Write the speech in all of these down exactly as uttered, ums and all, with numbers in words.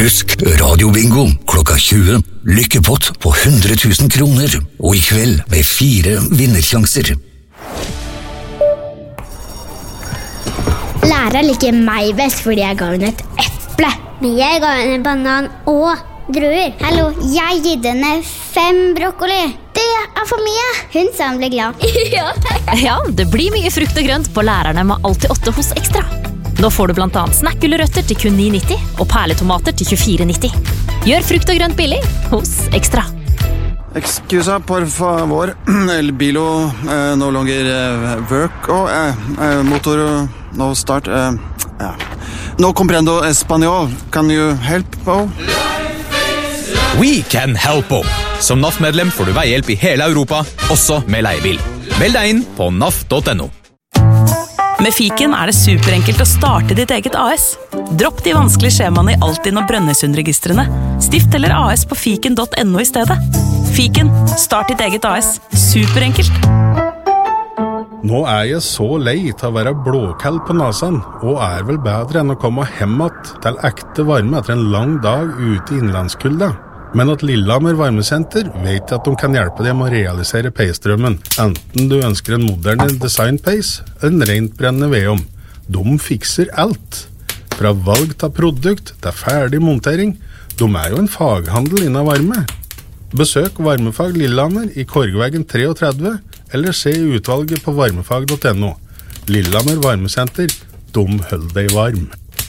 Husk Radio-bingo klokka tjue. Lykkepott på hundre tusen kroner. Og i kveld med fire vinnersjanser. Læreren liker meg best fordi jeg ga henne et eple. Men jeg ga henne en banan og druer. Hallo, jeg gitt henne fem brokkoli. Det er for mye. Hun sa hun ble glad. Ja. Ja, det blir mye frukt og grønt på lærerne med alltid åtte hos Ekstra. Nå får du blant annet snackgulrøtter til kun ni nitti og perletomater til tjuefire nitti. Gjør frukt og grønt billig hos Ekstra. Excusa, por favor. El bilo eh, no longer eh, work. Oh, eh, eh, motor no start. Eh, ja. No comprendo español. Can you help? Oh? We can help. Som N A F-medlem får du veihjelp i hele Europa, også med leiebil. Meld deg inn på naf punktum no. Med Fiken er det superenkelt å starte ditt eget A S. Dropp de vanskelige skjemaene i Altinn og Brønnøysundregistrene. Stift eller A S på fiken punktum no i stedet. Fiken, start ditt eget A S. Superenkelt. Nå er jeg så lei til å være blåkall på nasen, og er vel bedre enn å komme hjemmet til ekte varme etter en lang dag ute i innlandskulda. Men at Lillehammer Varmesenter vet at de kan hjelpe deg med å realisere peisdrømmen, enten du ønsker en moderne design-peis eller en rent brennende vedom. De fikser alt. Fra valg til produkt til ferdig montering. De er jo en faghandel innen varme. Besøk Varmefag Lillehammer i Korgvegen treogtredve, eller se utvalget på varmefag punktum no. Lillehammer Varmesenter, de holder deg varm.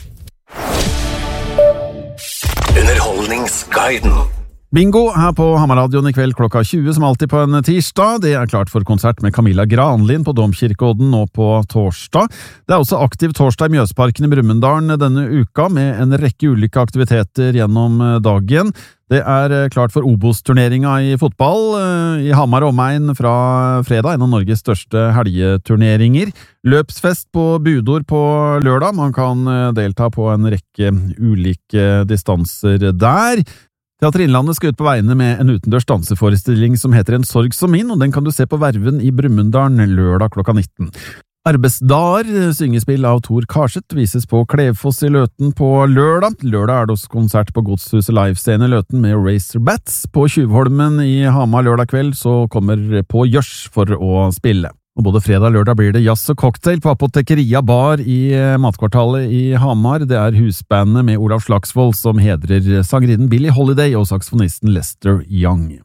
Underholdningsguiden. Bingo her på Hammarradioen i kveld klokka tjue, som alltid på en tirsdag. Det er klart for konsert med Camilla Granlin på Domkirkeodden nå på torsdag. Det er også aktiv torsdag i Mjøsparken i Brumunddal denne uka, med en rekke ulike aktiviteter gjennom dagen. Det er klart for Obos-turneringa i fotball i Hamar og omegn fra fredag, en av Norges største helgeturneringer. Løpsfest på Budor på lørdag. Man kan delta på en rekke ulike distanser der. Teater Innlandet skal ut på veiene med en utendørs danseforestilling som heter En sorg som min, og den kan du se på Verven i Brumunddal lørdag klokka nitten. Arbeidsdager, syngespill av Tor Karseth, vises på Klevfoss i Løten på lørdag. Lørdag er det også konsert på Godshuset Livescene i Løten med Razorbats. På Tjuvholmen i Hamar lørdag kveld så kommer På Gjørs for å spille. Og både fredag og lørdag blir det jazz og cocktail på Apotekeria Bar i Matkvartalet i Hamar. Det er husbandet med Olav Slagsvold som hedrer sangerinnen Billie Holiday og saksofonisten Lester Young.